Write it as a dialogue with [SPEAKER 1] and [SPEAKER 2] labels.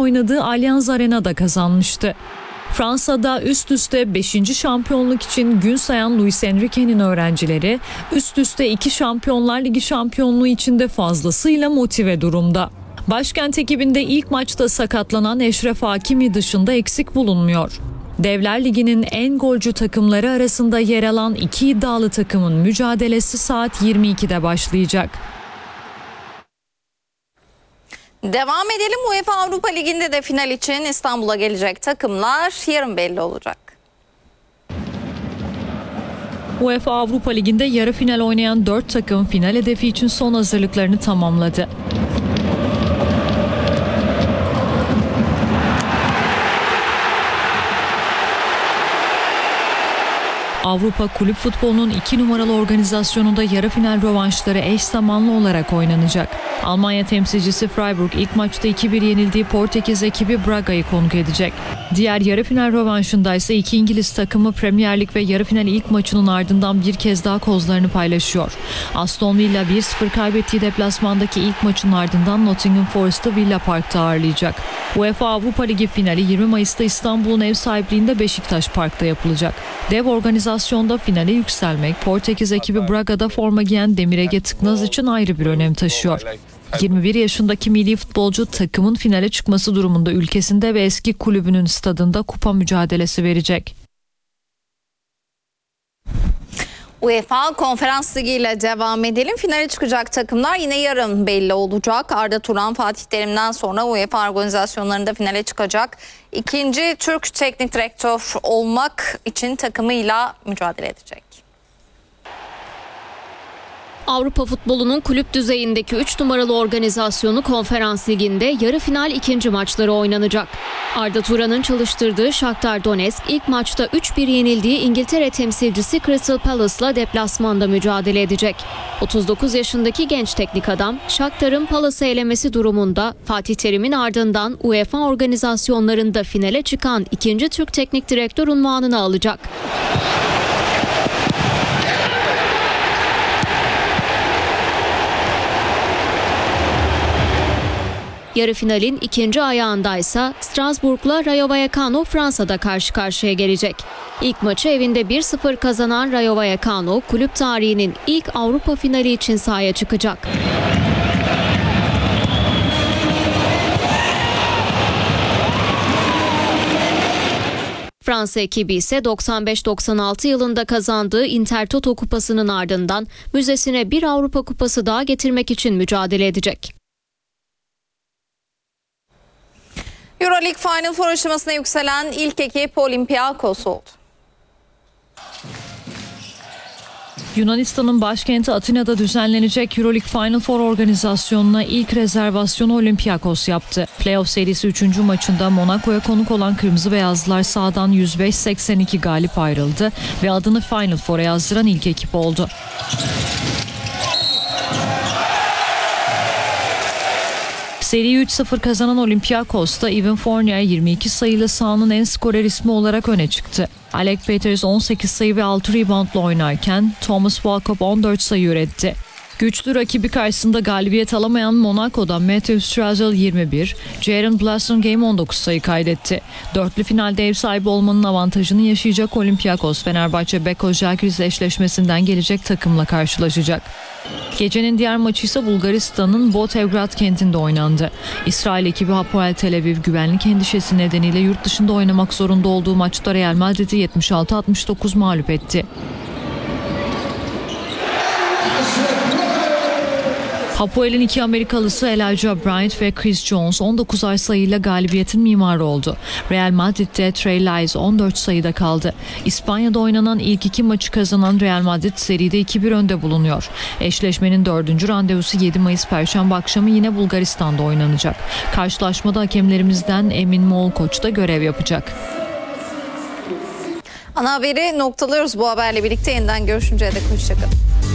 [SPEAKER 1] oynadığı Allianz Arena'da kazanmıştı. Fransa'da üst üste 5. şampiyonluk için gün sayan Luis Enrique'nin öğrencileri üst üste 2 Şampiyonlar Ligi şampiyonluğu için de fazlasıyla motive durumda. Başkent ekibinde ilk maçta sakatlanan Eşref Hakimi dışında eksik bulunmuyor. Devler Ligi'nin en golcü takımları arasında yer alan 2 iddialı takımın mücadelesi saat 22'de başlayacak.
[SPEAKER 2] Devam edelim. UEFA Avrupa Ligi'nde de final için İstanbul'a gelecek takımlar yarın belli olacak.
[SPEAKER 1] UEFA Avrupa Ligi'nde yarı final oynayan 4 takım final hedefi için son hazırlıklarını tamamladı. Avrupa Kulüp Futbolu'nun 2 numaralı organizasyonunda yarı final rövanşları eş zamanlı olarak oynanacak. Almanya temsilcisi Freiburg ilk maçta 2-1 yenildiği Portekiz ekibi Braga'yı konuk edecek. Diğer yarı final rövanşında ise 2 İngiliz takımı Premier Lig ve yarı final ilk maçının ardından bir kez daha kozlarını paylaşıyor. Aston Villa 1-0 kaybettiği deplasmandaki ilk maçın ardından Nottingham Forest'ı Villa Park'ta ağırlayacak. UEFA Avrupa Ligi finali 20 Mayıs'ta İstanbul'un ev sahipliğinde Beşiktaş Park'ta yapılacak. Dev organizasyonda finale yükselmek Portekiz ekibi Braga'da forma giyen Demir Ege Tıknaz için ayrı bir önem taşıyor. 21 yaşındaki milli futbolcu takımın finale çıkması durumunda ülkesinde ve eski kulübünün stadında kupa mücadelesi verecek.
[SPEAKER 2] UEFA Konferans Ligi ile devam edelim. Finale çıkacak takımlar yine yarın belli olacak. Arda Turan, Fatih Terim'den sonra UEFA organizasyonlarında finale çıkacak. İkinci Türk teknik direktör olmak için takımıyla mücadele edecek.
[SPEAKER 3] Avrupa futbolunun kulüp düzeyindeki 3 numaralı organizasyonu Konferans Ligi'nde yarı final ikinci maçları oynanacak. Arda Turan'ın çalıştırdığı Shakhtar Donetsk ilk maçta 3-1 yenildiği İngiltere temsilcisi Crystal Palace'la deplasmanda mücadele edecek. 39 yaşındaki genç teknik adam Shakhtar'ın Palace'ı elemesi durumunda Fatih Terim'in ardından UEFA organizasyonlarında finale çıkan ikinci Türk teknik direktör unvanını alacak. Yarı finalin ikinci ayağındaysa Strasbourg'la Rayo Vallecano Fransa'da karşı karşıya gelecek. İlk maçı evinde 1-0 kazanan Rayo Vallecano kulüp tarihinin ilk Avrupa finali için sahaya çıkacak. Fransa ekibi ise 95-96 yılında kazandığı Intertoto Kupası'nın ardından müzesine bir Avrupa Kupası daha getirmek için mücadele edecek.
[SPEAKER 2] Euroleague Final Four aşamasına yükselen ilk ekip Olympiakos oldu.
[SPEAKER 1] Yunanistan'ın başkenti Atina'da düzenlenecek Euroleague Final Four organizasyonuna ilk rezervasyonu Olympiakos yaptı. Playoff serisi 3. maçında Monaco'ya konuk olan Kırmızı Beyazlılar sahadan 105-82 galip ayrıldı ve adını Final Four'a yazdıran ilk ekip oldu. Seriyi 3-0 kazanan Olympiakos'ta Evan Fournier 22 sayılı sahanın en skorer ismi olarak öne çıktı. Alec Peters 18 sayı ve 6 reboundla oynarken Thomas Walkup 14 sayı üretti. Güçlü rakibi karşısında galibiyet alamayan Monaco'da Matthew Strazel 21, Jaren Blasingame 19 sayı kaydetti. Dörtlü finalde ev sahibi olmanın avantajını yaşayacak Olympiakos, Fenerbahçe Beko Žalgiris eşleşmesinden gelecek takımla karşılaşacak. Gecenin diğer maçı ise Bulgaristan'ın Botevgrad kentinde oynandı. İsrail ekibi Hapoel Tel Aviv güvenlik endişesi nedeniyle yurt dışında oynamak zorunda olduğu maçta Real Madrid'i 76-69 mağlup etti. Hapoel'in 2 Amerikalısı Elijah Bryant ve Chris Jones 19 sayıyla galibiyetin mimarı oldu. Real Madrid'de Trey Lyles 14 sayıda kaldı. İspanya'da oynanan ilk 2 maçı kazanan Real Madrid seride 2-1 önde bulunuyor. Eşleşmenin 4. randevusu 7 Mayıs Perşembe akşamı yine Bulgaristan'da oynanacak. Karşılaşmada hakemlerimizden Emin Molkoç da görev yapacak.
[SPEAKER 2] Ana haberi noktalıyoruz bu haberle birlikte. Yeniden görüşünceye dek hoşçakalın.